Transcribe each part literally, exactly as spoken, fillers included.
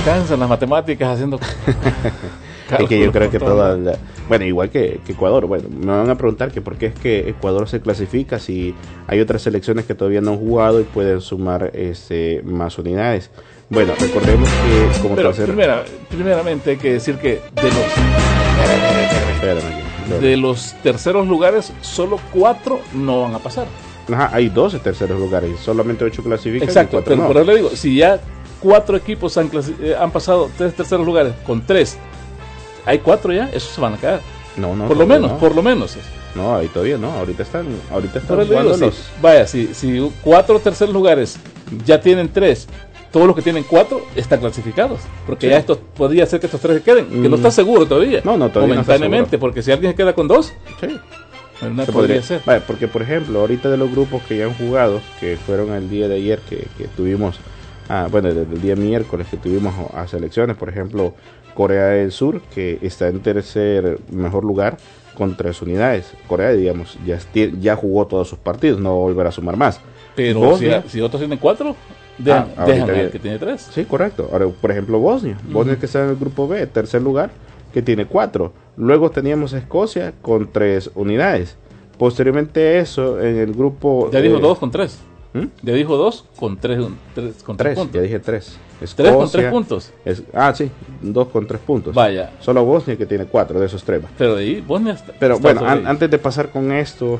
cansan las matemáticas haciendo es que yo creo que toda la, bueno, igual que, que Ecuador, bueno, me van a preguntar que por qué es que Ecuador se clasifica si hay otras selecciones que todavía no han jugado y pueden sumar este, más unidades. Bueno, recordemos que como Pero tercer... primera, primeramente hay que decir que de los Espérame, de los terceros lugares solo cuatro no van a pasar. Ajá, hay doce terceros lugares y solamente ocho clasifican. Exacto, y pero no. por eso le digo, si ya cuatro equipos han, eh, han pasado tres terceros lugares con tres, hay cuatro ya, esos se van a caer. No, no. Por lo menos, no. por lo menos. No, ahí todavía no, ahorita están, ahorita están Pero jugando digo, los... si, vaya, si, si cuatro terceros lugares ya tienen tres, todos los que tienen cuatro están clasificados, porque sí. ya esto podría ser que estos tres se queden, mm. que no está seguro todavía. No, no, todavía momentáneamente, no está seguro. Porque si alguien se queda con dos, sí. no se podría podría ser. Vale, porque por ejemplo, ahorita de los grupos que ya han jugado, que fueron el día de ayer que, que tuvimos, ah, bueno, desde el día miércoles que tuvimos a selecciones, por ejemplo, Corea del Sur, que está en tercer mejor lugar con tres unidades. Corea, digamos, ya, ya jugó todos sus partidos, no volverá a sumar más. Pero Bosnia, si, si otros tienen cuatro, dejan, ah, dejan bien. al que tiene tres. Sí, correcto. Ahora, por ejemplo, Bosnia. Uh-huh. Bosnia que está en el grupo B, tercer lugar, que tiene cuatro. Luego teníamos Escocia con tres unidades. Posteriormente eso, en el grupo... Ya dijo eh, dos con tres. ¿Mm? Ya dijo dos con tres, tres, con tres, tres puntos. Ya dije tres. Escocia, tres con tres puntos. Es, ah, sí, dos con tres puntos. Vaya. Solo Bosnia que tiene cuatro de esos tres. Pero de ahí Bosnia está. Pero está bueno, an- antes de pasar con esto,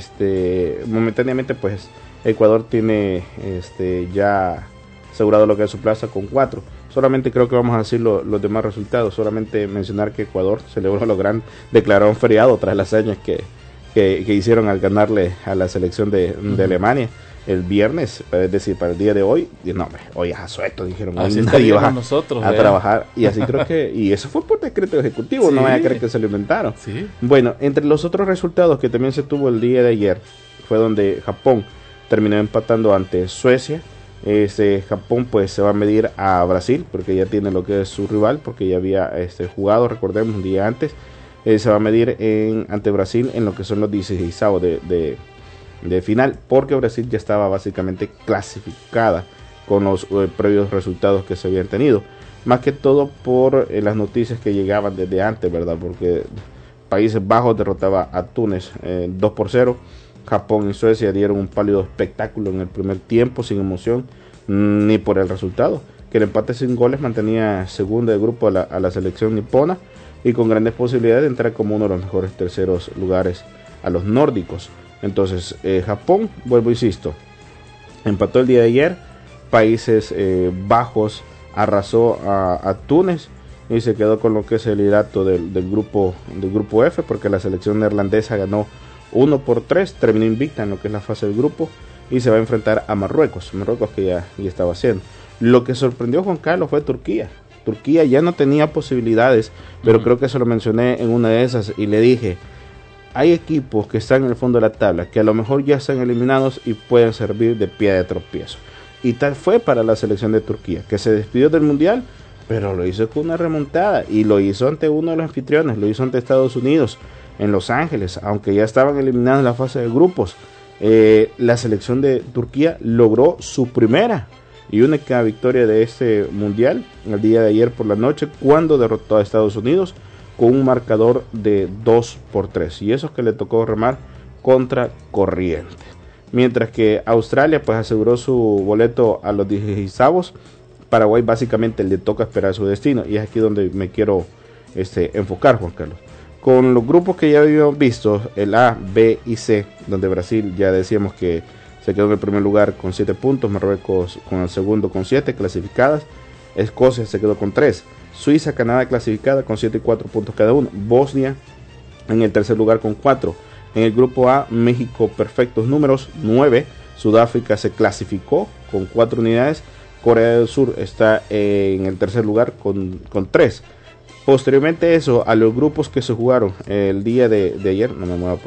este, momentáneamente pues Ecuador tiene este ya asegurado lo que es su plaza con cuatro. Solamente creo que vamos a decir lo, los demás resultados. Solamente mencionar que Ecuador celebró lo gran, declaró un feriado tras las hazañas que, que, que hicieron al ganarle a la selección de, uh-huh. de Alemania el viernes, es decir, para el día de hoy. Y no, hombre, hoy es asueto, dijeron, hoy así nadie va nosotros, a eh. trabajar. Y así creo que, y eso fue por decreto ejecutivo, sí. No vaya a creer que se lo inventaron. Sí. Bueno, entre los otros resultados que también se tuvo el día de ayer, fue donde Japón terminó empatando ante Suecia. Este, Japón pues se va a medir a Brasil, porque ya tiene lo que es su rival, porque ya había este, jugado, recordemos, un día antes. Eh, se va a medir en, ante Brasil en lo que son los dieciseisavos de, de, de final, porque Brasil ya estaba básicamente clasificada con los eh, previos resultados que se habían tenido. Más que todo por eh, las noticias que llegaban desde antes, ¿verdad? Porque Países Bajos derrotaba a Túnez eh, dos por cero. Japón y Suecia dieron un pálido espectáculo en el primer tiempo, sin emoción ni por el resultado, que el empate sin goles mantenía segunda de grupo a la, a la selección nipona y con grandes posibilidades de entrar como uno de los mejores terceros lugares a los nórdicos. Entonces eh, Japón, vuelvo insisto, empató el día de ayer. Países eh, Bajos arrasó a, a Túnez y se quedó con lo que es el liderato del, del grupo del grupo F, porque la selección neerlandesa ganó uno por tres, terminó invicta en lo que es la fase del grupo y se va a enfrentar a Marruecos, Marruecos que ya, ya estaba haciendo. Lo que sorprendió a Juan Carlos fue Turquía. Turquía ya no tenía posibilidades, pero uh-huh. creo que se lo mencioné en una de esas y le dije, hay equipos que están en el fondo de la tabla que a lo mejor ya están eliminados y pueden servir de piedra de tropiezo. Y tal fue para la selección de Turquía, que se despidió del Mundial, pero lo hizo con una remontada y lo hizo ante uno de los anfitriones, lo hizo ante Estados Unidos en Los Ángeles, aunque ya estaban eliminados en la fase de grupos. Eh, la selección de Turquía logró su primera y única victoria de este mundial el día de ayer por la noche, cuando derrotó a Estados Unidos con un marcador de dos por tres, y eso que le tocó remar contra corriente. Mientras que Australia pues aseguró su boleto a los dieciseisavos. Paraguay básicamente le toca esperar su destino, y es aquí donde me quiero este, enfocar, Juan Carlos. Con los grupos que ya habíamos visto, el A, B y C, donde Brasil ya decíamos que se quedó en el primer lugar con siete puntos, Marruecos con el segundo con siete clasificadas, Escocia se quedó con tres, Suiza, Canadá clasificada con siete y cuatro puntos cada uno, Bosnia en el tercer lugar con cuatro. En el grupo A, México perfectos números, nueve, Sudáfrica se clasificó con cuatro unidades, Corea del Sur está en el tercer lugar con, con tres. Posteriormente eso, a los grupos que se jugaron el día de, de ayer, no me muevo